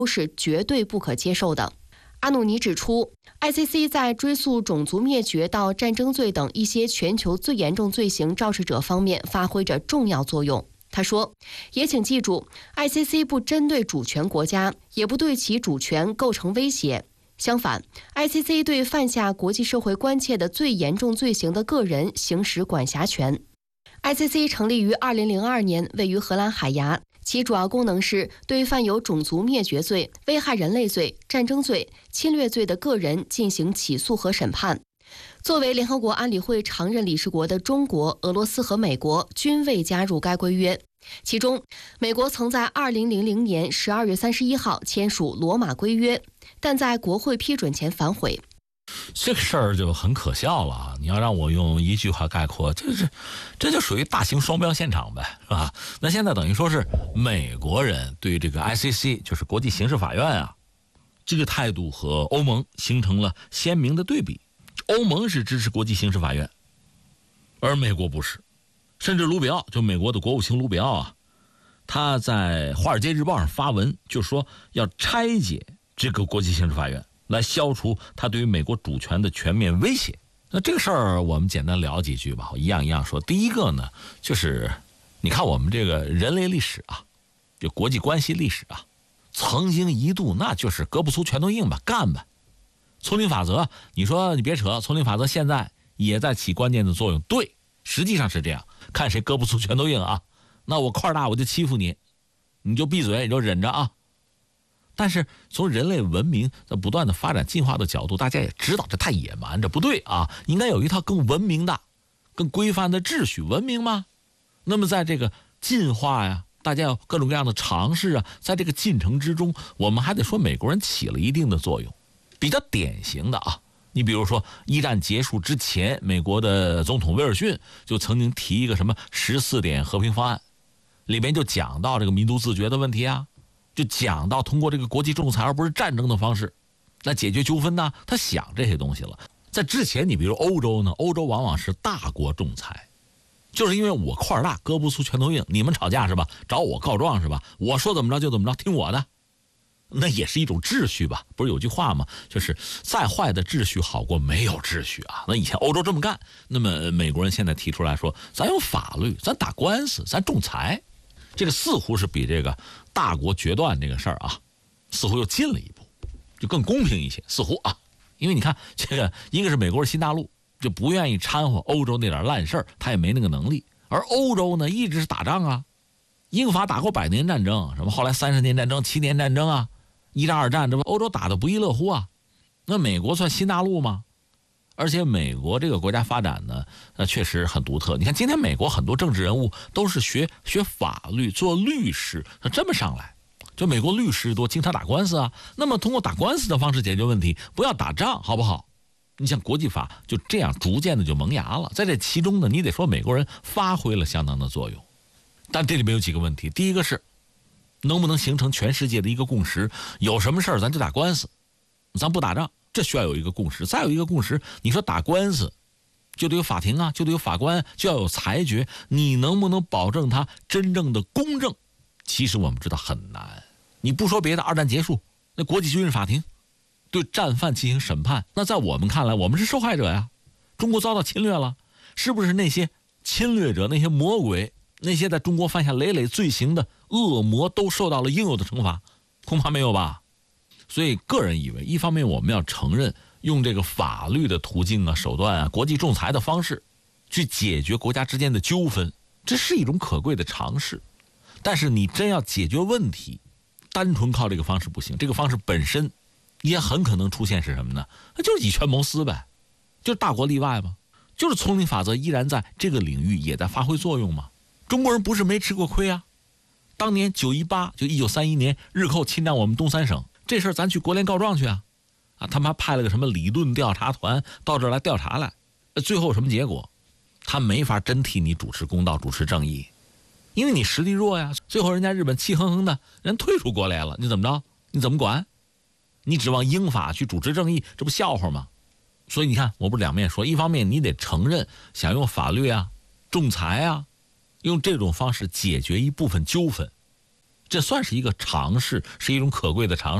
都是绝对不可接受的。阿努尼指出 ，ICC 在追溯种族灭绝到战争罪等一些全球最严重罪行肇事者方面发挥着重要作用。他说，也请记住 ，ICC 不针对主权国家，也不对其主权构成威胁。相反 ，ICC 对犯下国际社会关切的最严重罪行的个人行使管辖权。ICC 成立于2002年，位于荷兰海牙。其主要功能是对犯有种族灭绝罪、危害人类罪、战争罪、侵略罪的个人进行起诉和审判。作为联合国安理会常任理事国的中国、俄罗斯和美国均未加入该规约。其中，美国曾在2000年12月31号签署罗马规约，但在国会批准前反悔。 这个事儿就很可笑了啊！你要让我用一句话概括，这就属于大型双标现场呗，是吧？那现在等于说是美国人对这个 ICC， 就是国际刑事法院啊，这个态度和欧盟形成了鲜明的对比。欧盟是支持国际刑事法院，而美国不是。甚至卢比奥，就美国的国务卿卢比奥啊，他在《华尔街日报》上发文，就说要拆解这个国际刑事法院，来消除它对于美国主权的全面威胁。那这个事儿我们简单聊几句吧，我一样一样说。第一个呢，就是你看我们这个人类历史啊，就国际关系历史啊，曾经一度那就是胳膊粗拳头硬吧，干吧。丛林法则，你说你别扯，丛林法则现在也在起关键的作用。对，实际上是这样，看谁胳膊粗拳头硬啊。那我块大我就欺负你，你就闭嘴，你就忍着啊。但是从人类文明在不断的发展进化的角度，大家也知道这太野蛮，这不对啊，应该有一套更文明的、更规范的秩序，文明吗？那么在这个进化呀，大家有各种各样的尝试啊，在这个进程之中，我们还得说美国人起了一定的作用。比较典型的啊，你比如说一战结束之前，美国的总统威尔逊就曾经提一个什么14点和平方案，里面就讲到这个民族自决的问题啊，就讲到通过这个国际仲裁而不是战争的方式来解决纠纷呢，他想这些东西了。在之前你比如欧洲呢，欧洲往往是大国仲裁，就是因为我块大胳膊粗拳头硬，你们吵架是吧，找我告状是吧，我说怎么着就怎么着，听我的，那也是一种秩序吧。不是有句话吗，就是再坏的秩序好过没有秩序啊。那以前欧洲这么干，那么美国人现在提出来说，咱有法律，咱打官司，咱仲裁，这个似乎是比这个大国决断这个事儿啊，似乎又近了一步，就更公平一些，似乎啊。因为你看这个，一个是美国是新大陆，就不愿意掺和欧洲那点烂事儿，他也没那个能力。而欧洲呢，一直是打仗啊，英法打过100年战争，什么后来30年战争、7年战争啊，一战、二战，这不欧洲打得不亦乐乎啊。那美国算新大陆吗？而且美国这个国家发展呢，确实很独特。你看今天美国很多政治人物都是学法律、做律师，这么上来。就美国律师多，经常打官司啊。那么通过打官司的方式解决问题，不要打仗，好不好？你像国际法就这样逐渐的就萌芽了。在这其中呢，你得说美国人发挥了相当的作用。但这里面有几个问题，第一个是能不能形成全世界的一个共识，有什么事儿咱就打官司，咱不打仗，这需要有一个共识。再有一个共识，你说打官司就得有法庭啊，就得有法官，就要有裁决，你能不能保证它真正的公正？其实我们知道很难。你不说别的，二战结束，那国际军事法庭对战犯进行审判，那在我们看来，我们是受害者呀。中国遭到侵略了，是不是那些侵略者、那些魔鬼、那些在中国犯下累累罪行的恶魔都受到了应有的惩罚？恐怕没有吧。所以个人以为，一方面我们要承认用这个法律的途径啊、手段啊、国际仲裁的方式去解决国家之间的纠纷，这是一种可贵的尝试。但是你真要解决问题，单纯靠这个方式不行。这个方式本身也很可能出现是什么呢？那就是以权谋私呗，就是大国例外嘛，就是丛林法则依然在这个领域也在发挥作用嘛。中国人不是没吃过亏啊。当年918就1931年日寇侵占我们东三省，这事儿咱去国联告状去啊，他们还派了个什么理论调查团到这儿来调查来，最后什么结果？他没法真替你主持公道、主持正义。因为你实力弱呀，最后人家日本气哼哼的人退出国联了，你怎么着？你怎么管？你指望英法去主持正义，这不笑话吗？所以你看，我不是两面说，一方面你得承认想用法律啊、仲裁啊，用这种方式解决一部分纠纷， 这算是一个尝试，是一种可贵的尝试。